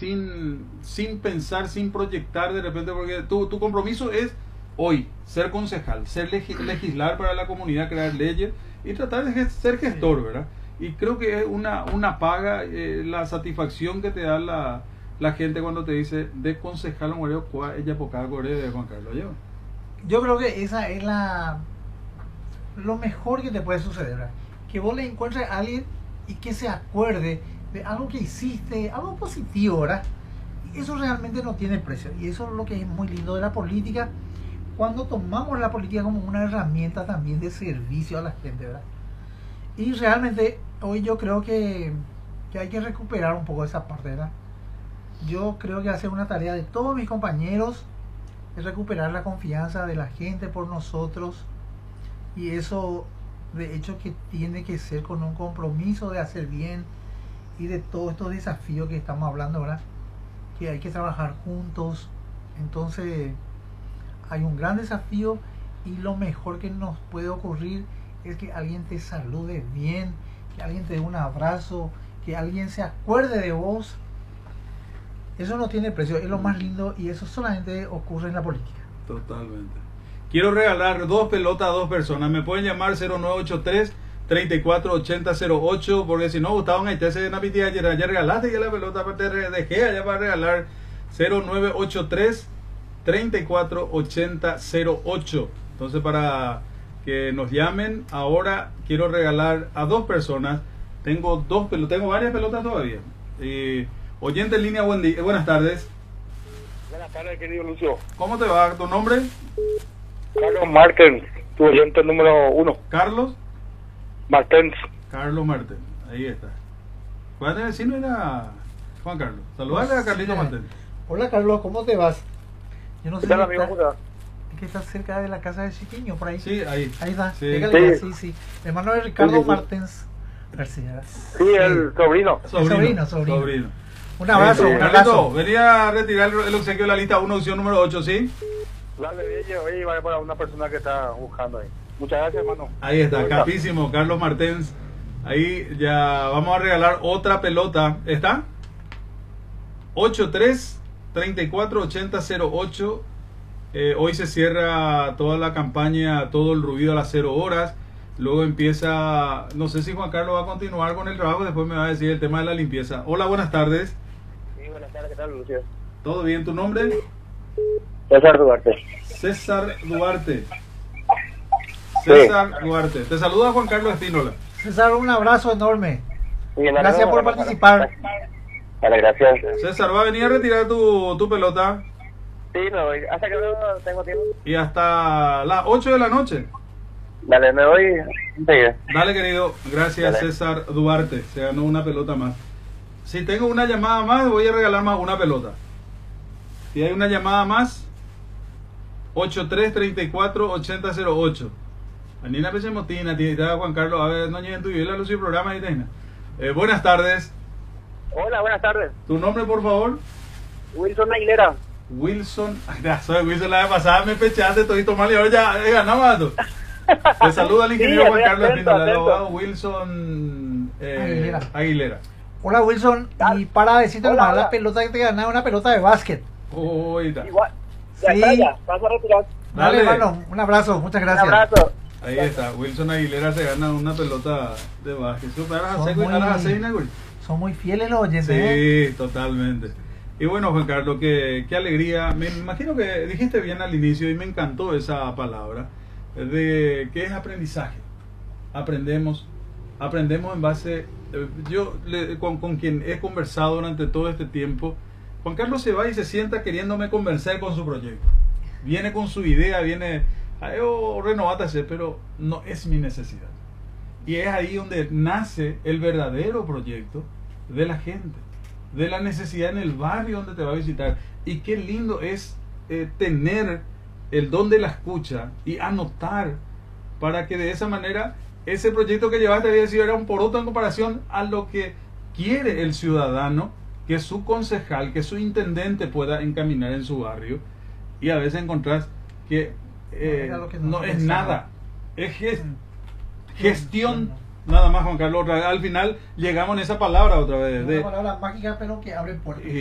sin pensar, sin proyectar de repente, porque tu compromiso es hoy ser concejal, legislar para la comunidad, crear leyes y tratar de ser gestor, ¿verdad? Y creo que es una paga, la satisfacción que te da la gente cuando te dice de concejal murió ella poca de Juan Carlos. Yo creo que esa es lo mejor que te puede suceder, ¿verdad? Que vos le encuentres a alguien y que se acuerde de algo que hiciste, algo positivo, ¿verdad? Y eso realmente no tiene precio. Y eso es lo que es muy lindo de la política, cuando tomamos la política como una herramienta también de servicio a la gente, ¿verdad? Y realmente hoy yo creo que hay que recuperar un poco esa parte, ¿verdad? Yo creo que hacer una tarea de todos mis compañeros es recuperar la confianza de la gente por nosotros, y eso de hecho que tiene que ser con un compromiso de hacer bien y de todos estos desafíos que estamos hablando, ¿verdad? Que hay que trabajar juntos. Entonces hay un gran desafío, y lo mejor que nos puede ocurrir es que alguien te salude bien, que alguien te dé un abrazo, que alguien se acuerde de vos. Eso no tiene precio, es lo más lindo, y eso solamente ocurre en la política. Totalmente. Quiero regalar 2 pelotas a 2 personas. Me pueden llamar 0983-348008, porque si no, Gustavo Gaité se napitía ya regalaste ya la pelota, te dejé allá para regalar. 0983-348008. Entonces, para que nos llamen ahora, quiero regalar a 2 personas. Tengo varias pelotas todavía. Oyente en línea, buenas tardes. Buenas tardes, querido Lucio. ¿Cómo te va? ¿Tu nombre? Carlos Martens, tu oyente número 1. ¿Carlos? Martens. Carlos Martens, ahí está. ¿Cuál es el vecino? Era Juan Carlos. Saludale a Carlito Martens. Hola Carlos, ¿cómo te vas? Yo no sé ¿Qué tal, amigo? ¿Cómo te va? Que estás cerca de la casa de Chiquiño, por ahí. Sí, ahí. Ahí está. Sí. Pégale, sí. Hermano de Ricardo Sí. Martens García. Sí, el sobrino. Sobrino. Un abrazo. Un Carlito, abrazo. venía a retirar el obsequio de la lista 1, opción número 8, ¿sí? Dale, oye, vaya para una persona que está buscando ahí. Muchas gracias, hermano. Ahí está, capísimo, Carlos Martens. Ahí ya vamos a regalar otra pelota. ¿Está? 83-34-80-08. Hoy se cierra toda la campaña, todo el ruido a las 0 horas. Luego empieza, no sé si Juan Carlos va a continuar con el trabajo, después me va a decir el tema de la limpieza. Hola, buenas tardes. Sí, buenas tardes, ¿qué tal, Lucio? ¿Todo bien? ¿Tu nombre? César Duarte. César Duarte. Sí. César Duarte. Te saluda Juan Carlos Espínola. César, un abrazo enorme. Sí, Gracias por participar. Vale, gracias. César, va a venir a retirar tu pelota Sí, no, hasta que no tengo tiempo. y hasta las 8 de la noche. Dale, me voy enseguida. Dale, querido. Gracias, Dale. César Duarte. Se ganó una pelota más. Si tengo una llamada más, voy a regalar más una pelota. Si hay una llamada más, 83-34-80-08. Anina Pechemotina, tía Juan Carlos, a ver, no lleguen tu y la luz y programa y tenga. Buenas tardes. Hola, buenas tardes. ¿Tu nombre, por favor? Wilson Aguilera. Wilson. Ya soy Wilson, la vez pasada me pechaste todito mal y ahora ya ganamos. Te saluda el ingeniero Sí, Juan Carlos atento, Espínola, el atento. abogado Wilson Aguilera. Hola Wilson, y para decirte Hola, nomás, hola. la pelota que te gané, una pelota de básquet. Uy, da. Igual. Ya Sí. está, ya. Vas a retirar. Dale, Dale. hermano, un abrazo, muchas Un gracias. abrazo. Ahí está, Wilson Aguilera se gana una pelota de básquet. Super, Son muy- Son muy fieles los oyentes, ¿eh? Sí, totalmente. Y bueno, Juan Carlos, qué alegría. Me imagino que dijiste bien al inicio y me encantó esa palabra de que es aprendizaje. Aprendemos en base. Con quien he conversado durante todo este tiempo, Juan Carlos se va y se sienta queriéndome convencer con su proyecto. Viene con su idea, renovátase, pero no es mi necesidad. Y es ahí donde nace el verdadero proyecto de la gente, de la necesidad en el barrio donde te va a visitar. Y qué lindo es tener el don de la escucha y anotar para que de esa manera ese proyecto que llevaste había sido era un poroto en comparación a lo que quiere el ciudadano, que su concejal, que su intendente pueda encaminar en su barrio. Y a veces encontrás que no es nada, es gestión nada más, Juan Carlos. Al final llegamos en esa palabra otra vez Una palabra mágica, pero que abre puertas.